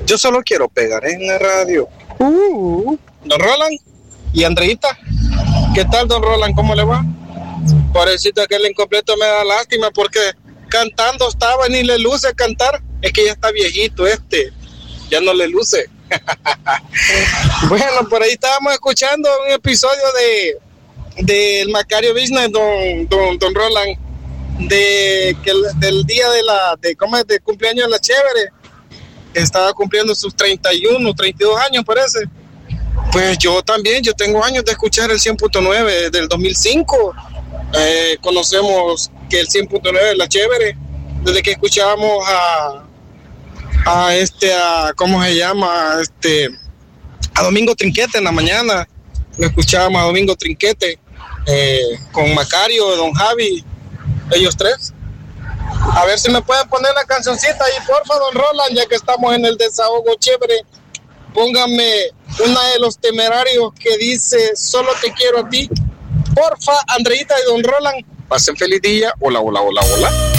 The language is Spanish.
Yo solo quiero pegar en la radio. Don Roland y Andreita. ¿Qué tal, don Roland? ¿Cómo le va? Pobrecito, aquel incompleto me da lástima porque cantando estaba, ni le luce cantar. Es que ya está viejito ya no le luce. Bueno, por ahí estábamos escuchando un episodio del Macario Business, don Roland, del día de cumpleaños de la Chévere. Estaba cumpliendo sus 31, 32 años, parece. Pues yo también, yo tengo años de escuchar el 100.9 del 2005. Conocemos que el 100.9 es la Chévere, desde que escuchábamos ¿cómo se llama? A Domingo Trinquete en la mañana. Lo escuchábamos a Domingo Trinquete con Macario, don Javi, ellos tres. A ver si me pueden poner la cancioncita ahí, porfa, don Roland, ya que estamos en el desahogo chévere. Póngame una de Los Temerarios que dice Solo te quiero a ti. Porfa, Andreita y don Roland, pasen feliz día. Hola, hola, hola, hola.